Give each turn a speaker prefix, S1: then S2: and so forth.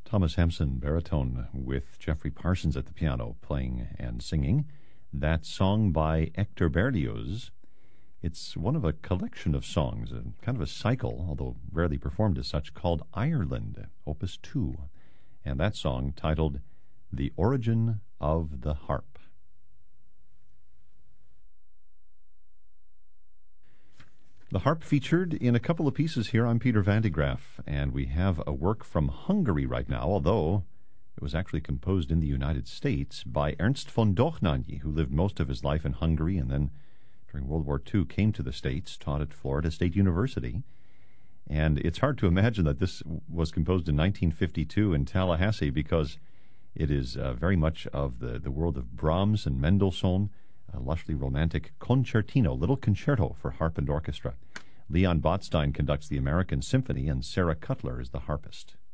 S1: Thomas Hampson, baritone, with Jeffrey Parsons at the piano, playing and singing. That song by Hector Berlioz. It's one of a collection of songs, kind of a cycle, although rarely performed as such, called Ireland, Opus 2. And that song titled The Origin of the Harp. The harp featured in a couple of pieces here. I'm Peter Van de Graaff, and we have a work from Hungary right now, although it was actually composed in the United States by Ernst von Dohnányi, who lived most of his life in Hungary and then during World War II came to the States, taught at Florida State University. And it's hard to imagine that this was composed in 1952 in Tallahassee, because it is very much of the world of Brahms and Mendelssohn, a lushly romantic concertino, little concerto for harp and orchestra. Leon Botstein conducts the American Symphony, and Sarah Cutler is the harpist.